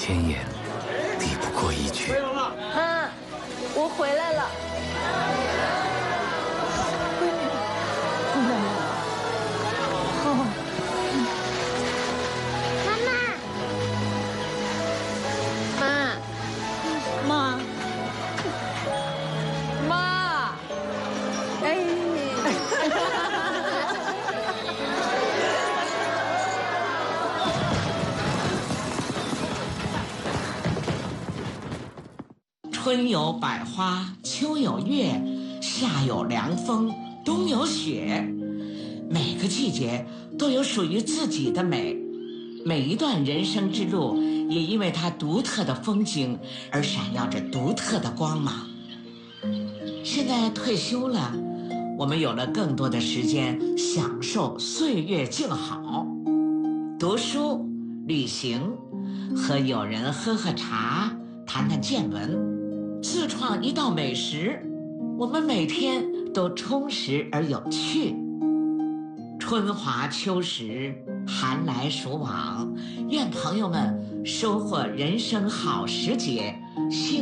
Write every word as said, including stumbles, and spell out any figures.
千言，抵不过一句。 妈，我回来了。闺女，回来了。哦， 妈妈， 妈，妈，哎。 春有百花，秋有月，夏有凉风，冬有雪。每个季节都有属于自己的美，每一段人生之路也因为它独特的风景而闪耀着独特的光芒。现在退休了，我们有了更多的时间享受岁月静好，读书、旅行，和友人喝喝茶，谈谈见闻。自创一道美食，我们每天都充实而有趣。春华秋实，寒来暑往，愿朋友们收获人生好时节，幸